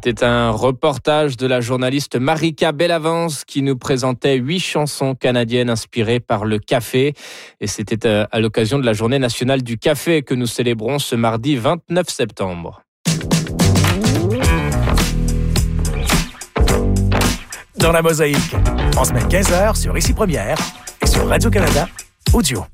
C'était un reportage de la journaliste Marika Bellavance qui nous présentait 8 chansons canadiennes inspirées par le café. Et c'était à l'occasion de la Journée nationale du café que nous célébrons ce mardi 29 septembre. Dans la mosaïque, en semaine 15h sur Ici Première et sur Radio-Canada Audio.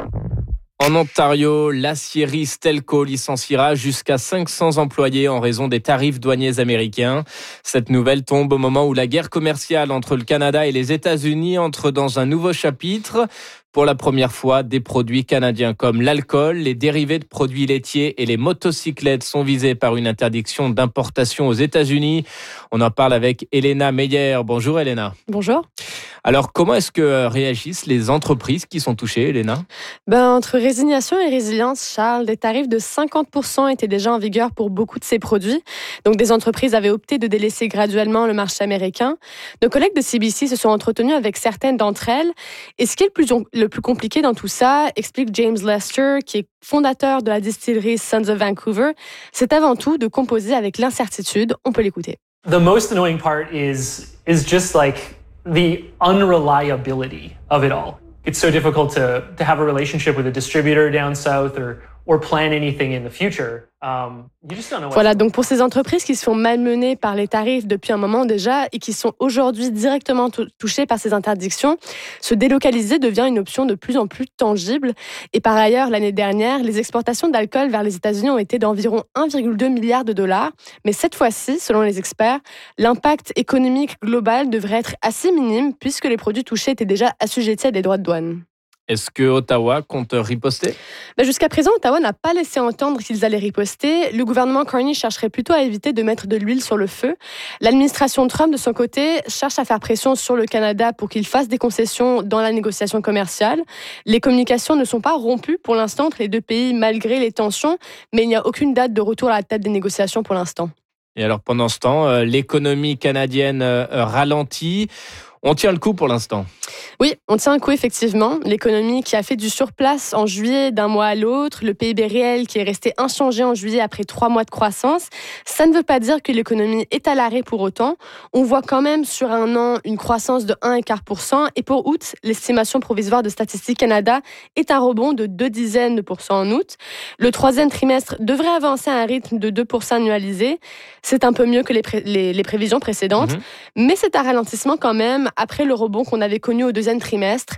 En Ontario, l'acierie Stelco licenciera jusqu'à 500 employés en raison des tarifs douaniers américains. Cette nouvelle tombe au moment où la guerre commerciale entre le Canada et les États-Unis entre dans un nouveau chapitre. Pour la première fois, des produits canadiens comme l'alcool, les dérivés de produits laitiers et les motocyclettes sont visés par une interdiction d'importation aux États-Unis. On en parle avec Elena Meyer. Bonjour Elena. Bonjour. Alors, comment est-ce que réagissent les entreprises qui sont touchées, Elena ? Entre résignation et résilience, Charles, des tarifs de 50% étaient déjà en vigueur pour beaucoup de ces produits. Donc, des entreprises avaient opté de délaisser graduellement le marché américain. Nos collègues de CBC se sont entretenus avec certaines d'entre elles. Et ce qui est le plus compliqué dans tout ça, explique James Lester, qui est fondateur de la distillerie Sons of Vancouver, c'est avant tout de composer avec l'incertitude. On peut l'écouter. The most annoying part is just like the unreliability of it all. It's so difficult to have a relationship with a distributor down south or plan anything in the future. You just don't know. Voilà, donc pour ces entreprises qui se font malmener par les tarifs depuis un moment déjà et qui sont aujourd'hui directement touchées par ces interdictions, se délocaliser devient une option de plus en plus tangible. Et par ailleurs, l'année dernière, les exportations d'alcool vers les États-Unis ont été d'environ 1,2 milliard de dollars. Mais cette fois-ci, selon les experts, l'impact économique global devrait être assez minime puisque les produits touchés étaient déjà assujettis à des droits de douane. Est-ce que Ottawa compte riposter ? Jusqu'à présent, Ottawa n'a pas laissé entendre qu'ils allaient riposter. Le gouvernement Carney chercherait plutôt à éviter de mettre de l'huile sur le feu. L'administration Trump, de son côté, cherche à faire pression sur le Canada pour qu'il fasse des concessions dans la négociation commerciale. Les communications ne sont pas rompues pour l'instant entre les deux pays, malgré les tensions, mais il n'y a aucune date de retour à la table des négociations pour l'instant. Et alors, pendant ce temps, l'économie canadienne ralentit. On tient le coup pour l'instant. Oui, on tient un coup effectivement. L'économie qui a fait du surplace en juillet d'un mois à l'autre, le PIB réel qui est resté inchangé en juillet après 3 mois de croissance, ça ne veut pas dire que l'économie est à l'arrêt pour autant. On voit quand même sur un an une croissance de 1,25%. Et pour août, l'estimation provisoire de Statistique Canada est un rebond de 0,2% en août. Le troisième trimestre devrait avancer à un rythme de 2% annualisé. C'est un peu mieux que les prévisions précédentes, mais c'est un ralentissement quand même après le rebond qu'on avait connu au deuxième trimestre,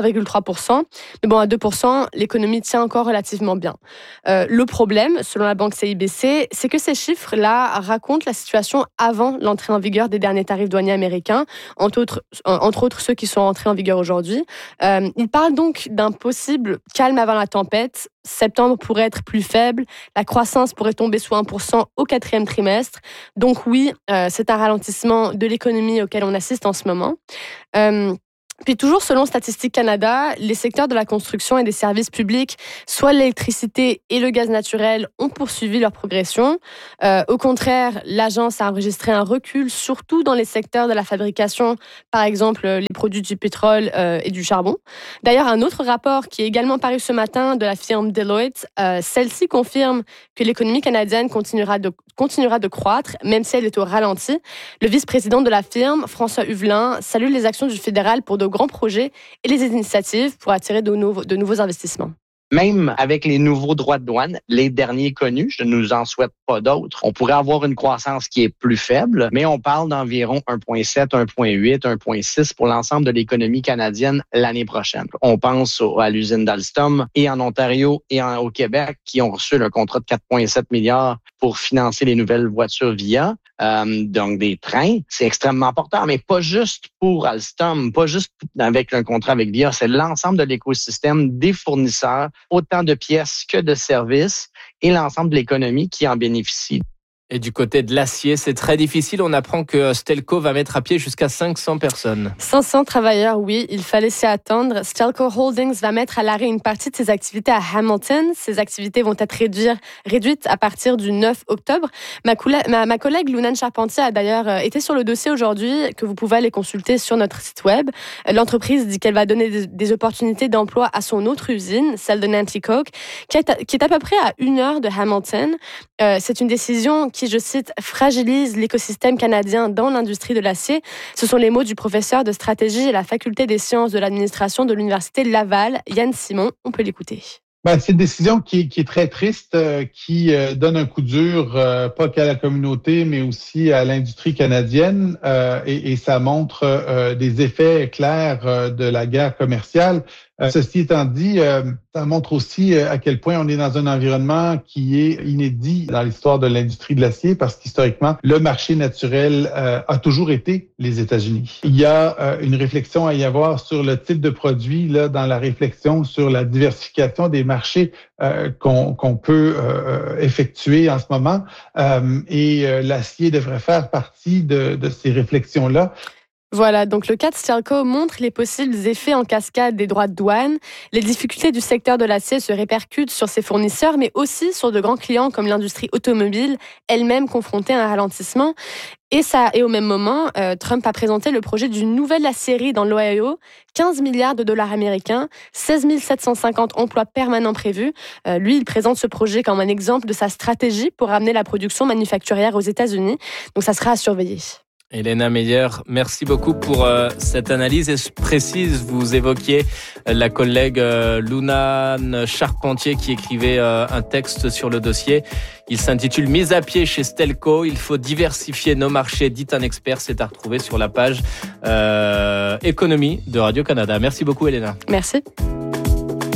3,3%. Mais à 2%, l'économie tient encore relativement bien. Le problème, selon la banque CIBC, c'est que ces chiffres-là racontent la situation avant l'entrée en vigueur des derniers tarifs douaniers américains, entre autres ceux qui sont entrés en vigueur aujourd'hui. Ils parlent donc d'un possible calme avant la tempête. Septembre pourrait être plus faible, la croissance pourrait tomber sous 1% au quatrième trimestre. Donc oui, c'est un ralentissement de l'économie auquel on assiste en ce moment. Puis toujours selon Statistique Canada, les secteurs de la construction et des services publics, soit l'électricité et le gaz naturel, ont poursuivi leur progression. Au contraire, l'agence a enregistré un recul, surtout dans les secteurs de la fabrication, par exemple les produits du pétrole et du charbon. D'ailleurs, un autre rapport qui est également paru ce matin de la firme Deloitte, celle-ci confirme que l'économie canadienne continuera de croître, même si elle est au ralenti. Le vice-président de la firme, François Huvelin, salue les actions du fédéral pour de grands projets et les initiatives pour attirer de nouveaux investissements. Même avec les nouveaux droits de douane, les derniers connus, je ne nous en souhaite pas d'autres, on pourrait avoir une croissance qui est plus faible, mais on parle d'environ 1,7, 1,8, 1,6 pour l'ensemble de l'économie canadienne l'année prochaine. On pense à l'usine d'Alstom et en Ontario et au Québec qui ont reçu un contrat de 4,7 milliards pour financer les nouvelles voitures VIA. Donc des trains, c'est extrêmement important, mais pas juste pour Alstom, pas juste avec un contrat avec VIA, c'est l'ensemble de l'écosystème des fournisseurs, autant de pièces que de services et l'ensemble de l'économie qui en bénéficie. Et du côté de l'acier, c'est très difficile. On apprend que Stelco va mettre à pied jusqu'à 500 personnes. 500 travailleurs, oui, il fallait s'y attendre. Stelco Holdings va mettre à l'arrêt une partie de ses activités à Hamilton. Ces activités vont être réduites à partir du 9 octobre. Ma collègue Lunane Charpentier a d'ailleurs été sur le dossier aujourd'hui, que vous pouvez aller consulter sur notre site web. L'entreprise dit qu'elle va donner des opportunités d'emploi à son autre usine, celle de Nanticoke, qui est à peu près à 1 heure de Hamilton. C'est une décision qui qui, je cite, fragilise l'écosystème canadien dans l'industrie de l'acier. Ce sont les mots du professeur de stratégie à la Faculté des sciences de l'administration de l'Université Laval, Yann Simon. On peut l'écouter. C'est une décision qui est très triste, qui donne un coup dur, pas qu'à la communauté, mais aussi à l'industrie canadienne, et ça montre des effets clairs de la guerre commerciale. Ceci étant dit, ça montre aussi à quel point on est dans un environnement qui est inédit dans l'histoire de l'industrie de l'acier, parce qu'historiquement, le marché naturel a toujours été les États-Unis. Il y a une réflexion à y avoir sur le type de produit, là, dans la réflexion sur la diversification des marchés qu'on peut effectuer en ce moment, et l'acier devrait faire partie de ces réflexions-là. Voilà, donc le cas de Stelco montre les possibles effets en cascade des droits de douane. Les difficultés du secteur de l'acier se répercutent sur ses fournisseurs, mais aussi sur de grands clients comme l'industrie automobile, elle-même confrontée à un ralentissement. Et au même moment, Trump a présenté le projet d'une nouvelle aciérie dans l'Ohio, 15 milliards de dollars américains, 16 750 emplois permanents prévus. Lui, il présente ce projet comme un exemple de sa stratégie pour ramener la production manufacturière aux États-Unis. Donc ça sera à surveiller. Elena Meyer, merci beaucoup pour cette analyse. Et je précise, vous évoquiez la collègue Lunane Charpentier qui écrivait un texte sur le dossier. Il s'intitule « Mise à pied chez Stelco, il faut diversifier nos marchés », dit un expert. C'est à retrouver sur la page économie de Radio-Canada. Merci beaucoup Elena. Merci.